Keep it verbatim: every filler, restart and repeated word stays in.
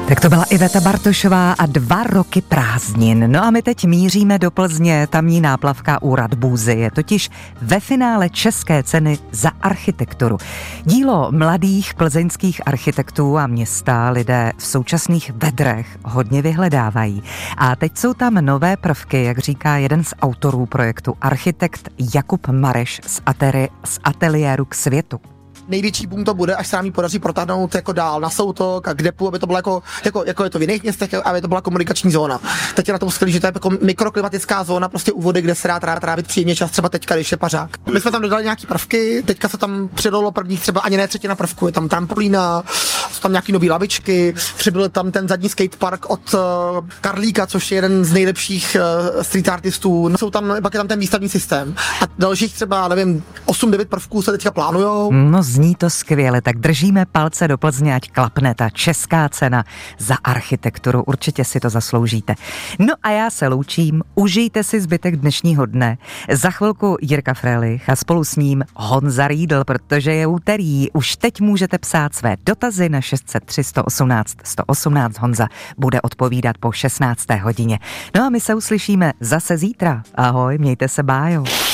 Tak to byla Iveta Bartošová a dva roky prázdnin. No a my teď míříme do Plzně, tamní náplavka u Radbůzy je totiž ve finále české ceny za architekturu. Dílo mladých plzeňských architektů a města lidé v současných vedrech hodně vyhledávají. A teď jsou tam nové prvky, jak říká jeden z autorů projektu, architekt Jakub Mareš z, ateri- z ateliéru K světu. Největší boom to bude, až se nám ji podaří protáhnout jako dál na Soutok a k depu, aby to bylo jako, jako, jako je to v jiných městech, aby to byla komunikační zóna. Teď je na tom skvělé, že to je jako mikroklimatická zóna, prostě u vody, kde se dá trávit příjemně čas, třeba teďka, když je pařák. My jsme tam dodali nějaký prvky, teďka se tam přidalo prvních třeba ani ne třetina prvku, je tam trampolína, jsou tam nějaký nový lavičky, přibyl tam ten zadní skatepark od uh, Karlíka, což je jeden z nejlepších uh, street artistů. Jsou tam, pak je tam ten výstavní systém a dalších třeba, nevím, osm devět prvků se teďka plánujou. No, zní to skvěle, tak držíme palce do Plzně, ať klapne ta česká cena za architekturu. Určitě si to zasloužíte. No a já se loučím, užijte si zbytek dnešního dne. Za chvilku Jirka Frélich a spolu s ním Honza Riedl, protože je úterý. Už teď můžete psát své dotazy na šest set tři sto osmnáct sto osmnáct. Honza bude odpovídat po šestnácté hodině. No a my se uslyšíme zase zítra. Ahoj, mějte se bájo.